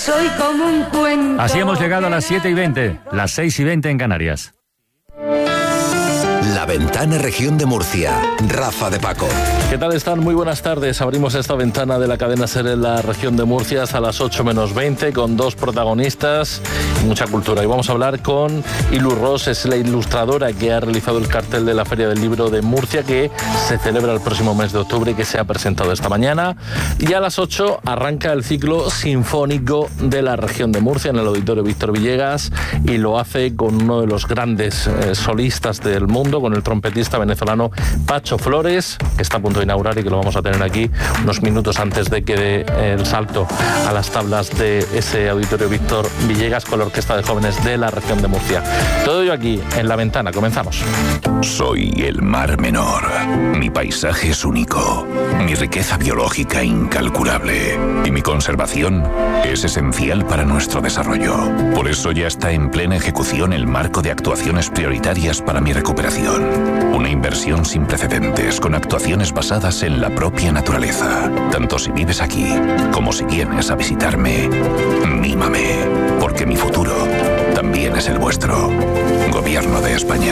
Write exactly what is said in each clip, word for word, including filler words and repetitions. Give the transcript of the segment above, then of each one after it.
Soy como un cuento. Así hemos llegado a las siete y veinte, las seis y veinte en Canarias. La Ventana Región de Murcia. Rafa de Paco. ¿Qué tal están? Muy buenas tardes. Abrimos esta ventana de la cadena SER en la región de Murcia hasta las ocho menos veinte con dos protagonistas y mucha cultura. Y vamos a hablar con Ilu Ros, es la ilustradora que ha realizado el cartel de la Feria del Libro de Murcia, que se celebra el próximo mes de octubre y que se ha presentado esta mañana. Y a las ocho arranca el ciclo sinfónico de la región de Murcia en el Auditorio Víctor Villegas, y lo hace con uno de los grandes eh, solistas del mundo, con el trompetista venezolano Pacho Flores, que está a punto de inaugurar y que lo vamos a tener aquí unos minutos antes de que dé el salto a las tablas de ese Auditorio Víctor Villegas con la Orquesta de Jóvenes de la región de Murcia. Todo ello aquí en La Ventana. Comenzamos. Soy el Mar Menor. Mi paisaje es único, mi riqueza biológica incalculable y mi conservación es esencial para nuestro desarrollo. Por eso ya está en plena ejecución el marco de actuaciones prioritarias para mi recuperación. Una inversión sin precedentes con actuaciones basadas en la propia naturaleza. Tanto si vives aquí como si vienes a visitarme, mímame, porque mi futuro también es el vuestro. Gobierno de España.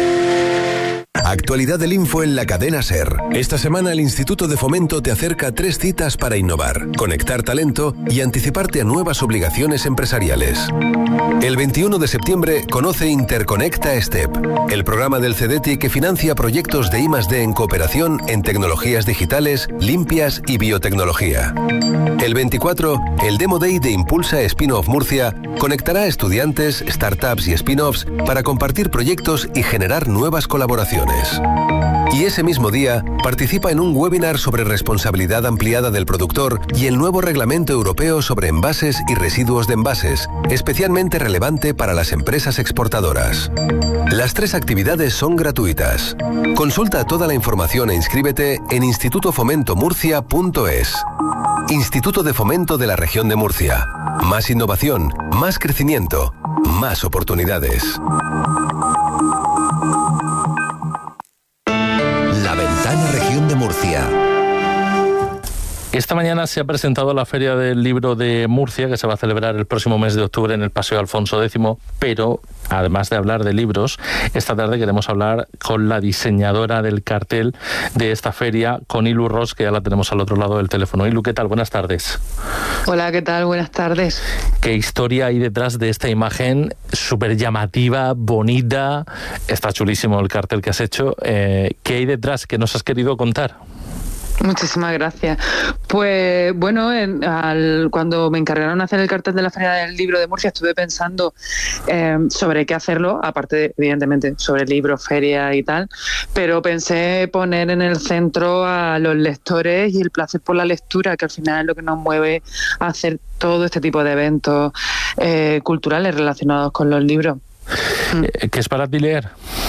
Actualidad del Info en la cadena SER. Esta semana el Instituto de Fomento te acerca tres citas para innovar, conectar talento y anticiparte a nuevas obligaciones empresariales. El veintiuno de septiembre conoce Interconecta STEP, el programa del CEDETI que financia proyectos de I más D en cooperación en tecnologías digitales, limpias y biotecnología. El veinticuatro, el Demo Day de Impulsa Spin-Off Murcia conectará a estudiantes, startups y spin-offs para compartir proyectos y generar nuevas colaboraciones. Y ese mismo día, participa en un webinar sobre responsabilidad ampliada del productor y el nuevo reglamento europeo sobre envases y residuos de envases, especialmente relevante para las empresas exportadoras. Las tres actividades son gratuitas. Consulta toda la información e inscríbete en instituto fomento murcia punto es. Instituto de Fomento de la Región de Murcia. Más innovación, más crecimiento, más oportunidades. La Ventana Región de Murcia. Esta mañana se ha presentado la Feria del Libro de Murcia, que se va a celebrar el próximo mes de octubre en el Paseo Alfonso décimo, pero además de hablar de libros, esta tarde queremos hablar con la diseñadora del cartel de esta feria, con Ilu Ros, que ya la tenemos al otro lado del teléfono. Ilu, ¿qué tal? Buenas tardes. Hola, ¿qué tal? Buenas tardes. ¿Qué historia hay detrás de esta imagen súper llamativa, bonita? Está chulísimo el cartel que has hecho. Eh, ¿Qué hay detrás? ¿Qué nos has querido contar? Muchísimas gracias. Pues bueno, en, al, cuando me encargaron de hacer el cartel de la Feria del Libro de Murcia, estuve pensando eh, sobre qué hacerlo, aparte de, evidentemente, sobre libros, feria y tal, pero pensé poner en el centro a los lectores y el placer por la lectura, que al final es lo que nos mueve a hacer todo este tipo de eventos eh, culturales relacionados con los libros. ¿Qué es para ti leer?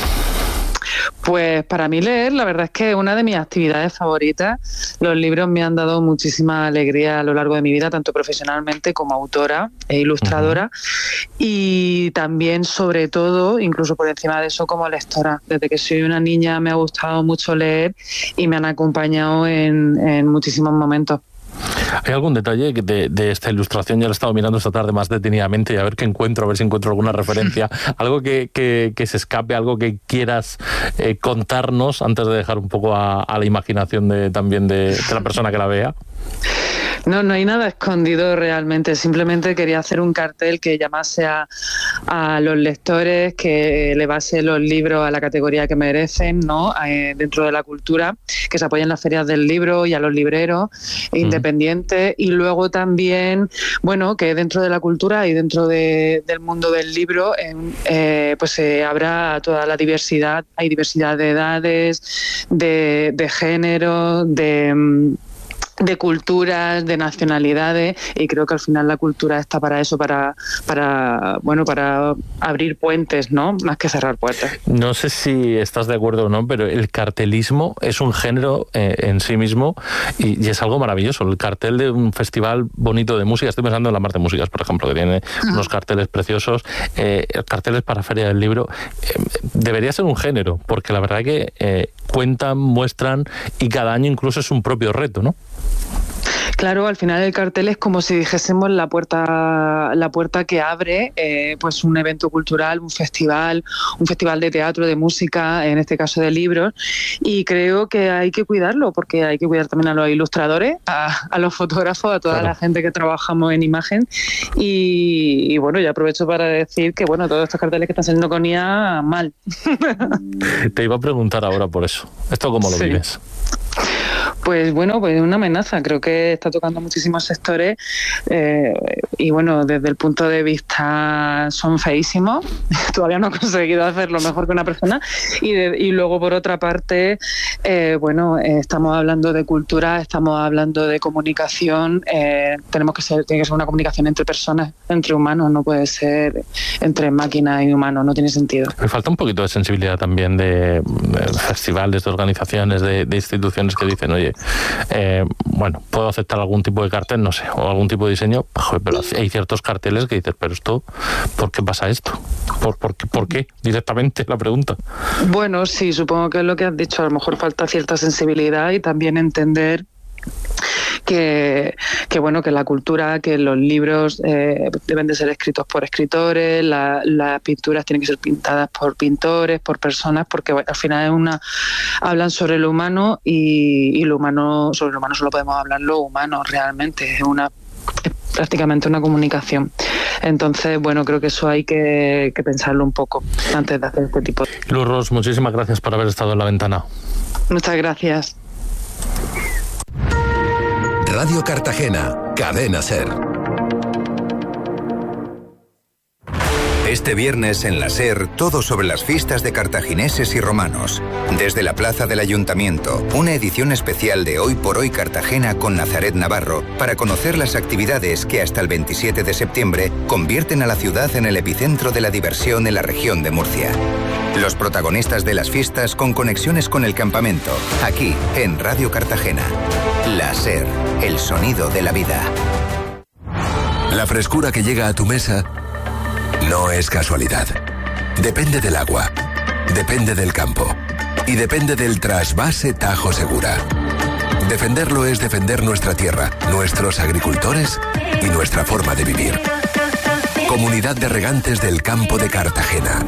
Pues para mí leer, la verdad es que es una de mis actividades favoritas. Los libros me han dado muchísima alegría a lo largo de mi vida, tanto profesionalmente como autora e ilustradora. Uh-huh. Y también, sobre todo, incluso por encima de eso, como lectora. Desde que soy una niña me ha gustado mucho leer y me han acompañado en, en muchísimos momentos. ¿Hay algún detalle de, de esta ilustración? Ya lo he estado mirando esta tarde más detenidamente y a ver qué encuentro, a ver si encuentro alguna referencia. Algo que, que, que se escape, algo que quieras eh, contarnos antes de dejar un poco a, a la imaginación de, también de, de la persona que la vea. No, no hay nada escondido realmente. Simplemente quería hacer un cartel que llamase a, a los lectores, que elevase los libros a la categoría que merecen, ¿no? Eh, dentro de la cultura, que se apoyen las ferias del libro y a los libreros mm. independientes. Y luego también, bueno, que dentro de la cultura y dentro de, del mundo del libro, eh, eh, pues se eh, habrá toda la diversidad. Hay diversidad de edades, de, de género, de... de culturas, de nacionalidades, y creo que al final la cultura está para eso, para para bueno para abrir puentes, ¿no? Más que cerrar puertas. No sé si estás de acuerdo o no, pero el cartelismo es un género eh, en sí mismo y, y es algo maravilloso. El cartel de un festival bonito de música, estoy pensando en la Mar de Músicas, por ejemplo, que tiene uh-huh. unos carteles preciosos, eh, carteles para Feria del Libro, eh, debería ser un género, porque la verdad que eh, cuentan, muestran y cada año incluso es un propio reto, ¿no? Claro, al final el cartel es como si dijésemos la puerta, la puerta que abre eh, pues un evento cultural, un festival, un festival de teatro, de música, en este caso de libros, y creo que hay que cuidarlo, porque hay que cuidar también a los ilustradores, a, a los fotógrafos, a toda claro. la gente que trabajamos en imagen, y, y bueno, ya aprovecho para decir que bueno, todos estos carteles que están saliendo con I A, mal. Te iba a preguntar ahora por eso. ¿Esto cómo lo sí. vives? Pues bueno, pues una amenaza. Creo que está tocando muchísimos sectores eh, y bueno, desde el punto de vista son feísimos. Todavía no he conseguido hacerlo mejor que una persona. Y, de, y luego por otra parte, eh, bueno, eh, estamos hablando de cultura, estamos hablando de comunicación. Eh, tenemos que ser, tiene que ser una comunicación entre personas, entre humanos. No puede ser entre máquinas y humanos. No tiene sentido. Me falta un poquito de sensibilidad también de, de festivales, de organizaciones, de, de instituciones que dicen, oye, Eh, bueno, puedo aceptar algún tipo de cartel, no sé, o algún tipo de diseño, pero hay ciertos carteles que dices, pero esto, ¿por qué pasa esto? ¿Por, por, qué, ¿Por qué? Directamente la pregunta. Bueno, sí, supongo que es lo que has dicho, a lo mejor falta cierta sensibilidad y también entender que, que bueno, que la cultura, que los libros eh, deben de ser escritos por escritores, la, las pinturas tienen que ser pintadas por pintores, por personas, porque bueno, al final es una hablan sobre lo humano y, y lo humano, sobre lo humano solo podemos hablar lo humano realmente, es una es prácticamente una comunicación. Entonces, bueno, creo que eso hay que, que pensarlo un poco antes de hacer este tipo de... Luz Ros, muchísimas gracias por haber estado en La Ventana. Muchas gracias. Radio Cartagena, Cadena SER. Este viernes en la SER, todo sobre las fiestas de cartagineses y romanos. Desde la plaza del Ayuntamiento, una edición especial de Hoy por Hoy Cartagena con Nazaret Navarro, para conocer las actividades que hasta el veintisiete de septiembre convierten a la ciudad en el epicentro de la diversión en la región de Murcia. Los protagonistas de las fiestas con conexiones con el campamento, aquí en Radio Cartagena. La SER, el sonido de la vida. La frescura que llega a tu mesa no es casualidad. Depende del agua, depende del campo y depende del trasvase Tajo Segura. Defenderlo es defender nuestra tierra, nuestros agricultores y nuestra forma de vivir. Comunidad de Regantes del Campo de Cartagena.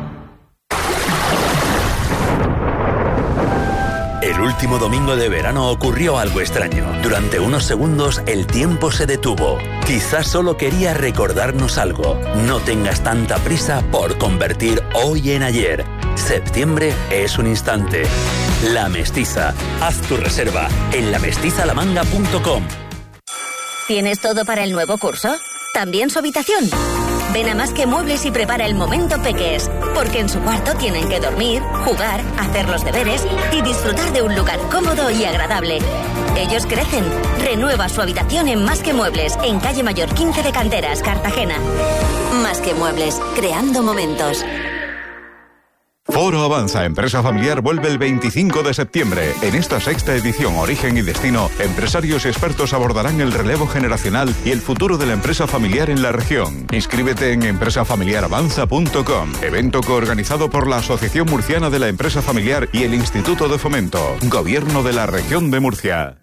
El último domingo de verano ocurrió algo extraño. Durante unos segundos el tiempo se detuvo. Quizás solo quería recordarnos algo. No tengas tanta prisa por convertir hoy en ayer. Septiembre es un instante. La Mestiza. Haz tu reserva en la mestiza la manga punto com. ¿Tienes todo para el nuevo curso? ¿También su habitación? Ven a Más que Muebles y prepara el momento Peques, porque en su cuarto tienen que dormir, jugar, hacer los deberes y disfrutar de un lugar cómodo y agradable. Ellos crecen. Renueva su habitación en Más que Muebles, en calle Mayor quince de Canteras, Cartagena. Más que Muebles, creando momentos. Foro Avanza Empresa Familiar vuelve el veinticinco de septiembre. En esta sexta edición Origen y Destino, empresarios y expertos abordarán el relevo generacional y el futuro de la empresa familiar en la región. Inscríbete en empresa familiar avanza punto com. Evento coorganizado por la Asociación Murciana de la Empresa Familiar y el Instituto de Fomento. Gobierno de la Región de Murcia.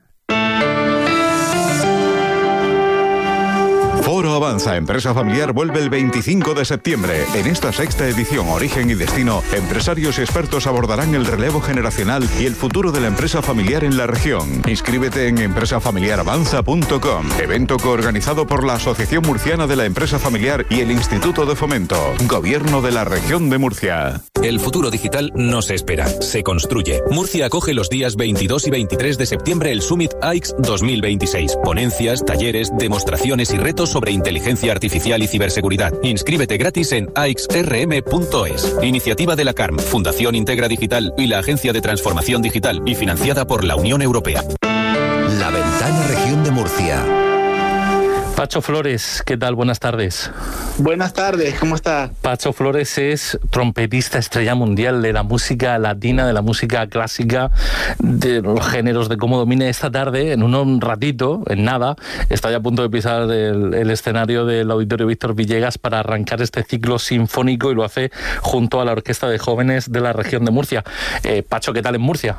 Foro Avanza Empresa Familiar vuelve el veinticinco de septiembre. En esta sexta edición Origen y Destino, empresarios y expertos abordarán el relevo generacional y el futuro de la empresa familiar en la región. Inscríbete en empresa familiar avanza punto com. Evento coorganizado por la Asociación Murciana de la Empresa Familiar y el Instituto de Fomento. Gobierno de la Región de Murcia. El futuro digital no se espera, se construye. Murcia acoge los días veintidós y veintitrés de septiembre el Summit A I X dos mil veintiséis. Ponencias, talleres, demostraciones y retos sobre inteligencia artificial y ciberseguridad. Inscríbete gratis en a x r m punto es. Iniciativa de la C A R M, Fundación Integra Digital y la Agencia de Transformación Digital, y financiada por la Unión Europea. La Ventana Región de Murcia. Pacho Flores, ¿qué tal? Buenas tardes. Buenas tardes, ¿cómo está? Pacho Flores es trompetista estrella mundial de la música latina, de la música clásica, de los géneros, de cómo domina. Esta tarde, en un ratito, en nada, está ya a punto de pisar el, el escenario del Auditorio Víctor Villegas para arrancar este ciclo sinfónico, y lo hace junto a la Orquesta de Jóvenes de la región de Murcia. Eh, Pacho, ¿qué tal en Murcia?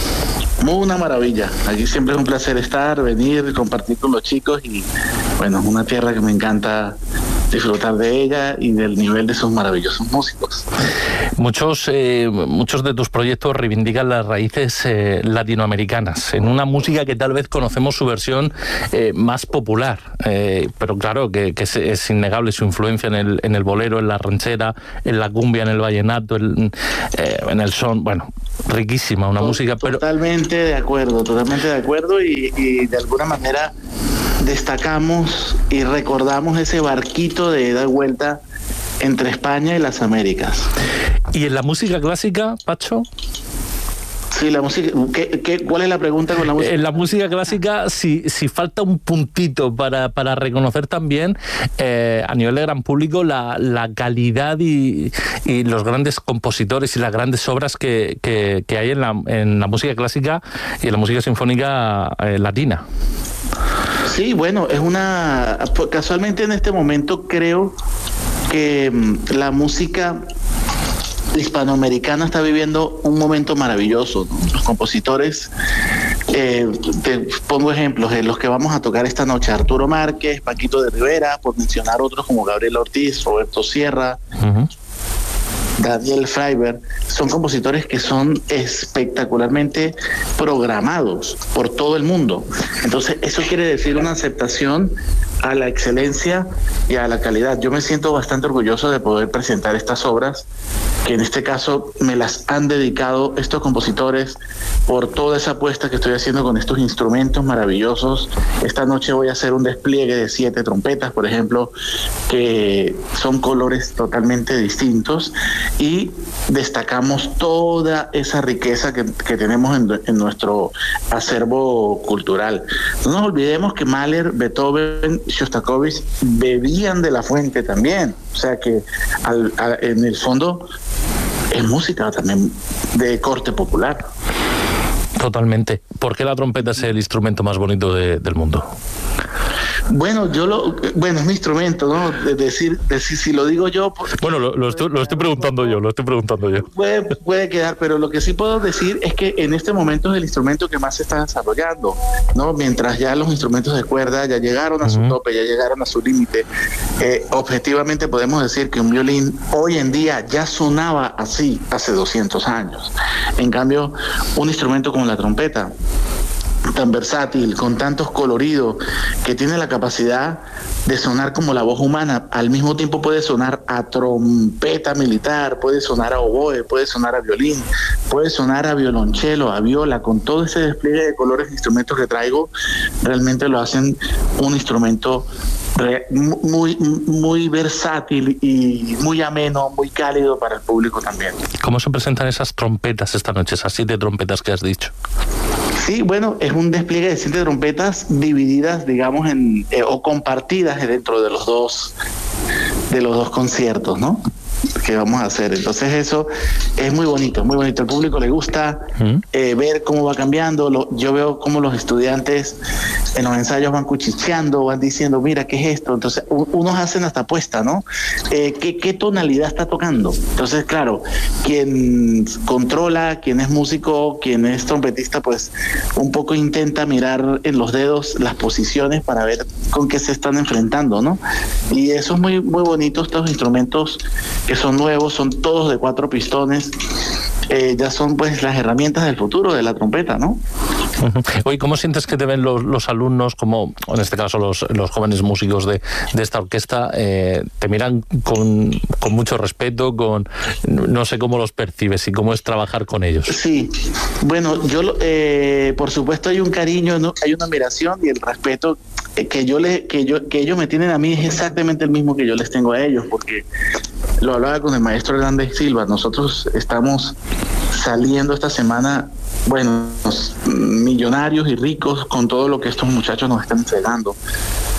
Una maravilla. Aquí siempre es un placer estar, venir, compartir con los chicos, y bueno, es una tierra que me encanta disfrutar de ella y del nivel de sus maravillosos músicos. Muchos, eh, muchos de tus proyectos reivindican las raíces eh, latinoamericanas, en una música que tal vez conocemos su versión eh, más popular, eh, pero claro que, que es, es innegable su influencia en el, en el bolero, en la ranchera, en la cumbia, en el vallenato, en, eh, en el son. Bueno, riquísima, una música, pero... Totalmente de acuerdo, totalmente de acuerdo, y, y de alguna manera destacamos y recordamos ese barquito de ida y vuelta entre España y las Américas. ¿Y en la música clásica, Pacho? Sí, la música. ¿Qué, qué, ¿Cuál es la pregunta con la música? En la música clásica, si, si falta un puntito para, para reconocer también eh, a nivel de gran público la, la calidad y, y los grandes compositores y las grandes obras que, que, que hay en la, en la música clásica y en la música sinfónica eh, latina. Sí, bueno, es una... Casualmente en este momento creo que la música hispanoamericana está viviendo un momento maravilloso, ¿no? Los compositores, eh, te pongo ejemplos de los que vamos a tocar esta noche: Arturo Márquez, Paquito de Rivera, por mencionar otros como Gabriel Ortiz, Roberto Sierra, uh-huh. Daniel Freiberg. Son compositores que son espectacularmente programados por todo el mundo. Entonces eso quiere decir una aceptación a la excelencia y a la calidad. Yo me siento bastante orgulloso de poder presentar estas obras, que en este caso me las han dedicado estos compositores por toda esa apuesta que estoy haciendo con estos instrumentos maravillosos. Esta noche voy a hacer un despliegue de siete trompetas, por ejemplo, que son colores totalmente distintos, y destacamos toda esa riqueza que, que tenemos en, en nuestro acervo cultural. No nos olvidemos que Mahler, Beethoven, Shostakovich bebían de la fuente también, o sea que al, al, en el fondo es música también de corte popular. Totalmente. ¿Por qué la trompeta es el instrumento más bonito de, del mundo? Bueno, yo lo, bueno, es mi instrumento, ¿no? De decir, decir, si lo digo yo... Pues, bueno, lo, lo, estoy, lo estoy preguntando yo, lo estoy preguntando yo. Puede, puede quedar, pero lo que sí puedo decir es que en este momento es el instrumento que más se está desarrollando, ¿no? Mientras ya los instrumentos de cuerda ya llegaron a su uh-huh. tope, ya llegaron a su límite. Eh, objetivamente podemos decir que un violín hoy en día ya sonaba así hace doscientos años. En cambio, un instrumento como la trompeta, tan versátil, con tantos coloridos, que tiene la capacidad de sonar como la voz humana, al mismo tiempo puede sonar a trompeta militar, puede sonar a oboe, puede sonar a violín, puede sonar a violonchelo, a viola. Con todo ese despliegue de colores e instrumentos que traigo, realmente lo hacen un instrumento muy, muy versátil y muy ameno, muy cálido para el público también. ¿Cómo se presentan esas trompetas esta noche, esas siete trompetas que has dicho? Sí, bueno, es un despliegue de siete trompetas divididas, digamos, en eh, o compartidas dentro de los dos de los dos conciertos, ¿no? Que vamos a hacer. Entonces eso es muy bonito, muy bonito. Al público le gusta uh-huh. eh, ver cómo va cambiando. Lo, yo veo cómo los estudiantes en los ensayos van cuchicheando, van diciendo, mira, ¿qué es esto? Entonces unos hacen hasta apuesta, ¿no? Eh, ¿qué, ¿Qué tonalidad está tocando? Entonces, claro, quien controla, quien es músico, quien es trompetista, pues un poco intenta mirar en los dedos las posiciones para ver con qué se están enfrentando, ¿no? Y eso es muy, muy bonito. Estos instrumentos que son nuevos, son todos de cuatro pistones, eh, ya son pues las herramientas del futuro de la trompeta, ¿no? Uh-huh. Oye, ¿cómo sientes que te ven los, los alumnos, como en este caso los, los jóvenes músicos de, de esta orquesta? Eh, ¿Te miran con, con mucho respeto? Con no sé cómo los percibes y cómo es trabajar con ellos. Sí, bueno, yo eh, por supuesto hay un cariño, ¿no? Hay una admiración, y el respeto que yo le, que yo, que ellos me tienen a mí es exactamente el mismo que yo les tengo a ellos, porque lo hablaba con el maestro Hernández Silva. Nosotros estamos saliendo esta semana, bueno, millonarios y ricos con todo lo que estos muchachos nos están entregando.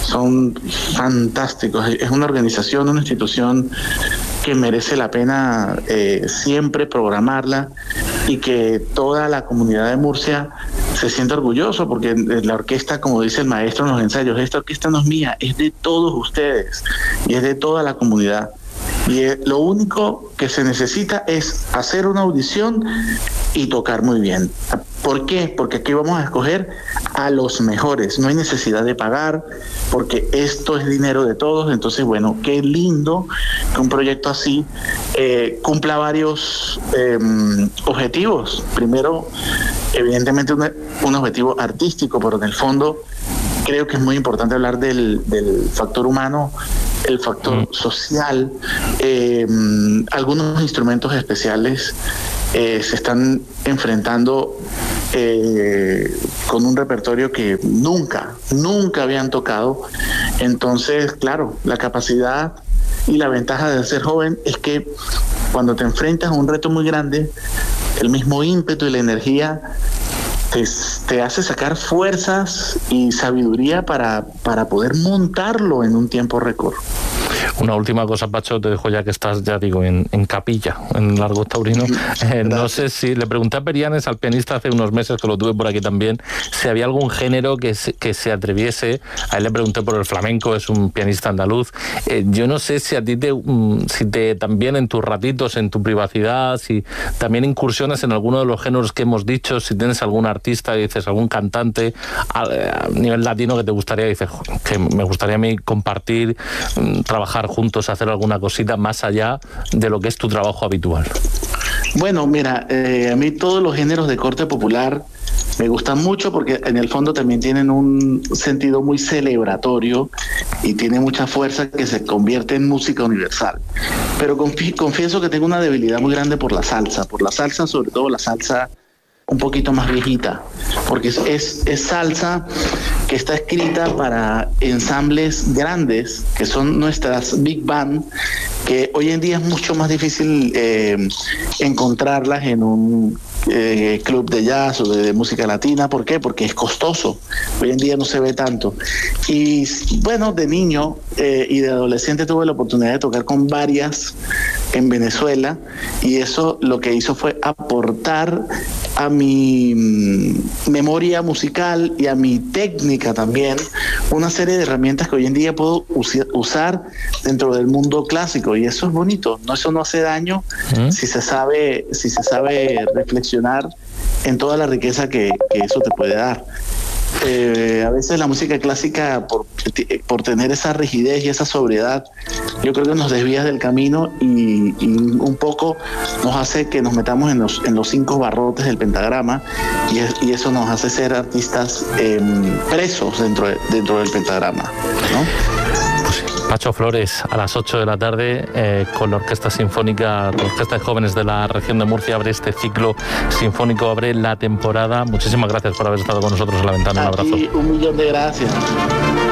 son fantásticos. Es una organización, una institución que merece la pena eh, siempre programarla y que toda la comunidad de Murcia se siente orgulloso, porque la orquesta, como dice el maestro en los ensayos, esta orquesta no es mía, es de todos ustedes y es de toda la comunidad. Y eh, lo único que se necesita es hacer una audición y tocar muy bien. ¿Por qué? Porque aquí vamos a escoger a los mejores. No hay necesidad de pagar, porque esto es dinero de todos. Entonces, bueno, qué lindo que un proyecto así eh, cumpla varios eh, objetivos. Primero, evidentemente, un, un objetivo artístico, pero en el fondo creo que es muy importante hablar del, del factor humano, el factor social. Eh, algunos instrumentos especiales eh, se están enfrentando eh, con un repertorio que nunca, nunca habían tocado. Entonces, claro, la capacidad y la ventaja de ser joven es que cuando te enfrentas a un reto muy grande, el mismo ímpetu y la energía Te, te hace sacar fuerzas y sabiduría para, para poder montarlo en un tiempo récord. Una última cosa, Pacho, te dejo ya que estás, ya digo, en, en capilla, en Largo Taurino. Eh, no sé si, le pregunté a Perianes, al pianista, hace unos meses, que lo tuve por aquí también, si había algún género que se, que se atreviese. A él le pregunté por el flamenco, es un pianista andaluz. Eh, yo no sé si a ti te, si te también en tus ratitos, en tu privacidad, si también incursionas en alguno de los géneros que hemos dicho, si tienes algún artista, dices, algún cantante a, a nivel latino que te gustaría, dices, que me gustaría a mí compartir, trabajar juntos, hacer alguna cosita más allá de lo que es tu trabajo habitual. Bueno, mira, eh, a mí todos los géneros de corte popular me gustan mucho, porque en el fondo también tienen un sentido muy celebratorio y tiene mucha fuerza que se convierte en música universal. Pero confi- confieso que tengo una debilidad muy grande por la salsa, por la salsa, sobre todo la salsa un poquito más viejita, porque es, es, es salsa que está escrita para ensambles grandes, que son nuestras big band, que hoy en día es mucho más difícil eh, encontrarlas en un eh, club de jazz o de, de música latina. ¿Por qué? Porque es costoso. Hoy en día no se ve tanto. Y bueno, de niño eh, y de adolescente tuve la oportunidad de tocar con varias en Venezuela, y eso lo que hizo fue aportar a mi mm, memoria musical y a mi técnica también una serie de herramientas que hoy en día puedo us- usar dentro del mundo clásico, y eso es bonito. No, eso no hace daño ¿Mm? si se sabe si se sabe reflexionar en toda la riqueza que, que eso te puede dar. Eh, a veces la música clásica, por, por tener esa rigidez y esa sobriedad, yo creo que nos desvía del camino y, y un poco nos hace que nos metamos en los, en los cinco barrotes del pentagrama, y, es, y eso nos hace ser artistas eh, presos dentro, de, dentro del pentagrama, ¿no? Pacho Flores, a las ocho de la tarde, eh, con la Orquesta Sinfónica, la Orquesta de Jóvenes de la Región de Murcia, abre este ciclo sinfónico, abre la temporada. Muchísimas gracias por haber estado con nosotros en La Ventana. Un abrazo. Un millón de gracias.